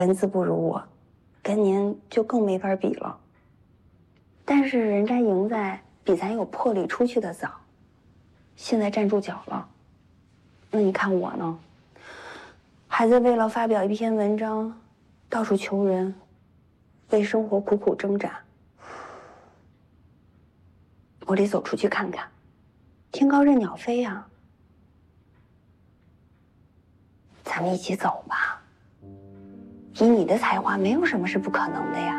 文字不如我，跟您就更没法比了。但是人家赢在比咱有魄力出去的早，现在站住脚了。那你看我呢，还在为了发表一篇文章，到处求人，为生活苦苦挣扎。我得走出去看看，天高任鸟飞呀。咱们一起走吧。以你的才华，没有什么是不可能的呀。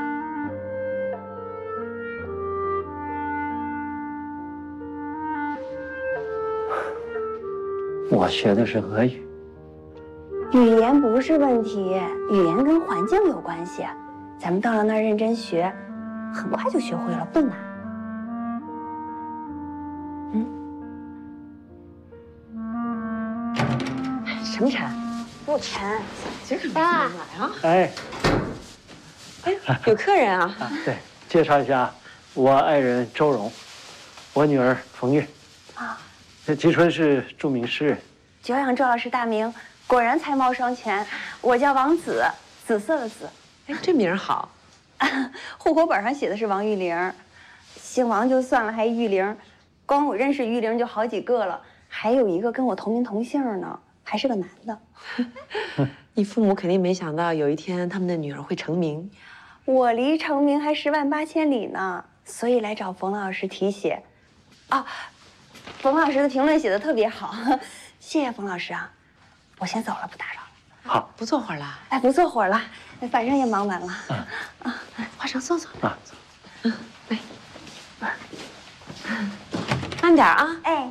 我学的是俄语， 语言不是问题，语言跟环境有关系。咱们到了那儿认真学，很快就学会了，不难。 什么馋？ 不馋。 今儿可没来啊！ 哎， 有客人啊！ 对，介绍一下，我爱人周蓉，我女儿冯韵。 啊， 这吉春是著名诗人。 久仰周老师大名，果然才貌双全。我叫王子，紫色的紫。 哎，这名儿好。 户口本上写的是王玉玲，姓王就算了，还玉玲，光我认识玉玲就好几个了，还有一个跟我同名同姓呢，还是个男的。 你父母肯定没想到有一天他们的女儿会成名。 我离成名还108000里呢，所以来找冯老师提写。啊，冯老师的评论写的特别好，谢谢冯老师啊。我先走了，不打扰了。 好， 不坐会儿了？ 哎，不坐会儿了，反正也忙完了。 华生，坐坐。 啊， 来，慢点啊。 哎。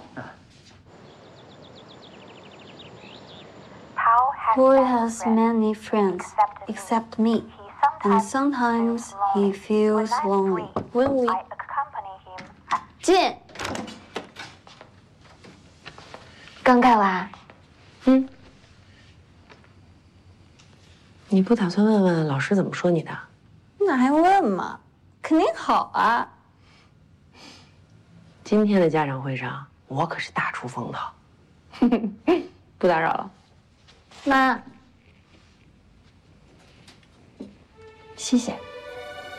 Paul has many friends except me, and sometimes he feels lonely. When we 进。刚盖完。 你不打算问问老师怎么说你的？ 那还问吗？肯定好啊。 今天的家长会上，我可是大出风头。不打扰了。 妈，谢谢。